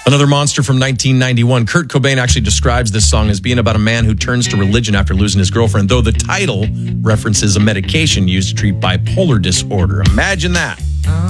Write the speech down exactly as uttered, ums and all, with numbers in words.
Another monster from nineteen ninety-one. Kurt Cobain actually describes this song as being about a man who turns to religion after losing his girlfriend, though the title references a medication used to treat bipolar disorder. Imagine that.